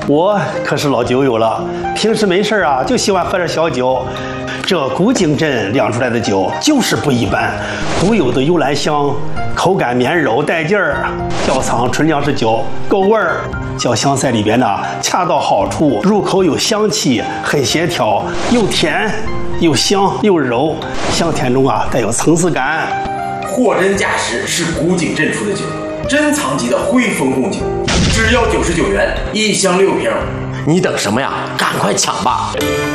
我可是老酒友了，平时没事啊就喜欢喝点小酒。这古井镇酿出来的酒就是不一般，独有的幽兰香，口感绵柔带劲儿，窖藏纯粮食酒，够味儿。酱香在里边呢恰到好处，入口有香气，很协调，又甜又香又柔，香甜中啊带有层次感。 货真价实，是古井镇出的酒，珍藏级的徽丰贡酒，只要99元，1箱6瓶。 你等什么呀？赶快抢吧！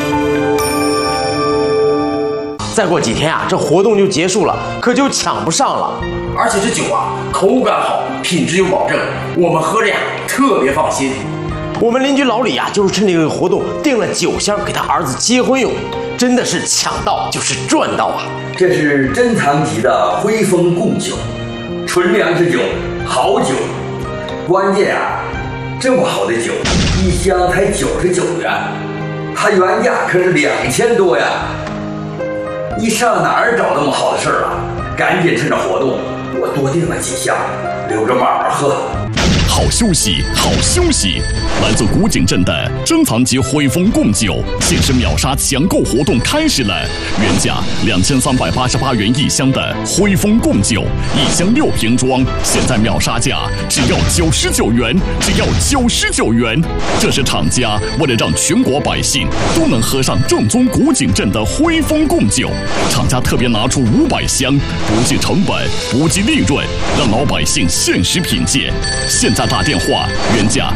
再过几天啊，这活动就结束了，可就抢不上了。 而且这酒啊，口感好，品质有保证，我们喝着呀特别放心。 我们邻居老李啊，就是趁这个活动订了9箱给他儿子结婚用，真的是抢到就是赚到啊！ 这是珍藏级的徽丰贡酒，纯粮食酒，好酒。关键啊，这么好的酒，1箱才99元，它原价可是2000多呀！你上哪儿找那么好的事儿啊？赶紧趁着活动，我多订了几箱，留着慢慢喝。 好休息，好休息！来自古井镇的珍藏级徽丰贡酒限时秒杀抢购活动开始了，原价2388元1箱的徽丰贡酒，1箱6瓶装，现在秒杀价只要99元，只要99元。这是厂家为了让全国百姓都能喝上正宗古井镇的徽丰贡酒，厂家特别拿出500箱，不计成本，不计利润，让老百姓限时品鉴。现在打电话，原价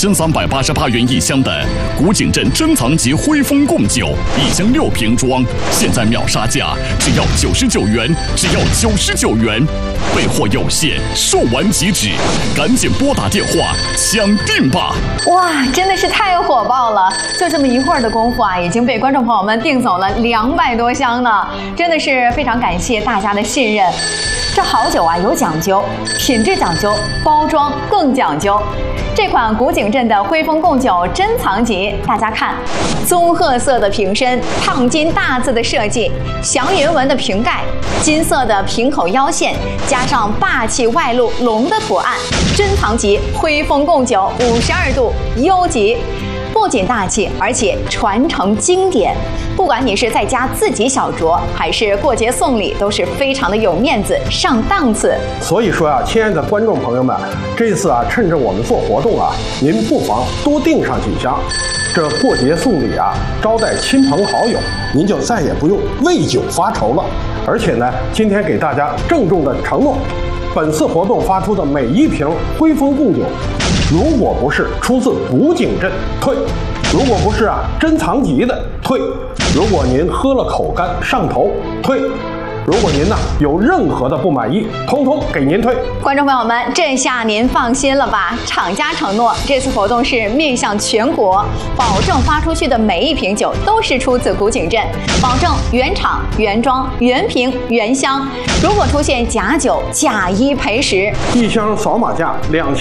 2388元1箱的古井镇珍藏级徽丰贡酒，1箱6瓶装，现在秒杀价只要99元，只要99元。备货有限，售完即止，赶紧拨打电话抢订吧！ 哇，真的是太火爆了！就这么一会儿的功夫啊，已经被观众朋友们订走了200多箱呢，真的是非常感谢大家的信任。这好酒啊有讲究，品质讲究，包装更讲究。这款古井镇的徽丰贡酒珍藏级，大家看，棕褐色的瓶身，烫金大字的设计，祥云纹的瓶盖，金色的瓶口腰线，加上霸气外露龙的图案，珍藏级徽丰贡酒52度优级。不仅大气，而且传承经典。不管你是在家自己小酌，还是过节送礼，都是非常的有面子、上档次。 所以说啊，亲爱的观众朋友们，这次啊，趁着我们做活动啊，您不妨多订上几箱。这过节送礼啊，招待亲朋好友，您就再也不用为酒发愁了。而且呢，今天给大家郑重的承诺，本次活动发出的每1瓶徽丰贡酒，如果不是出自古井镇，退；如果不是珍藏级的，退；如果您喝了口干上头，退；如果您有任何的不满意，通通给您退。 观众朋友们，这下您放心了吧？厂家承诺，这次活动是面向全国，保证发出去的每1瓶酒都是出自古井镇，保证原厂、原装、原瓶、原箱。如果出现假酒，假一赔10。 1箱扫码价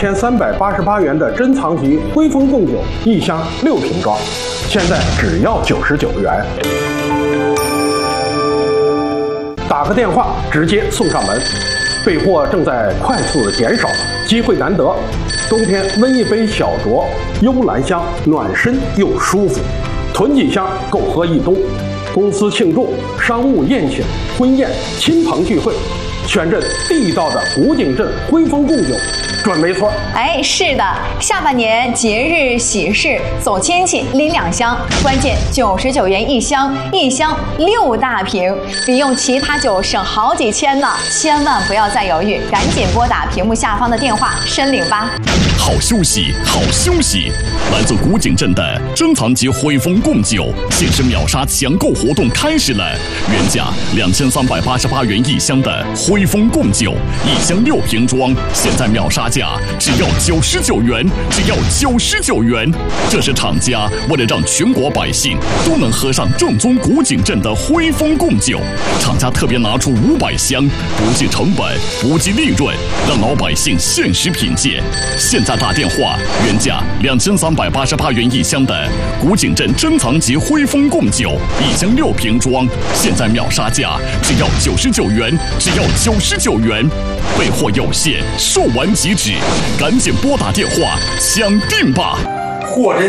2388元的珍藏级徽丰贡酒，1箱6瓶装，现在只要99元。打个电话直接送上门，备货正在快速的减少，机会难得。冬天温一杯小酌，幽兰香，暖身又舒服，囤几箱够喝1冬。公司庆祝、商务宴请、婚宴、亲朋聚会，选这地道的古井镇徽丰贡酒，准没错。 哎，是的，下半年节日喜事走亲戚拎2箱，关键99元1箱，1箱6大瓶，比用其他酒省好几千呢！千万不要再犹豫，赶紧拨打屏幕下方的电话申领吧。 好休息，好休息！来自古井镇的珍藏级徽丰贡酒限时秒杀抢购活动开始了，原价2388元1箱的徽丰贡酒，1箱6瓶装，现在秒杀价只要99元，只要99元。这是厂家为了让全国百姓都能喝上正宗古井镇的徽丰贡酒，厂家特别拿出500箱，不计成本，不计利润，让老百姓限时品鉴。现在打电话，原价2388元1箱的古井镇珍藏级徽丰贡酒，1箱6瓶装，现在秒杀价只要99元，只要99元。备货有限，售完即止，赶紧拨打电话抢订吧！ 货真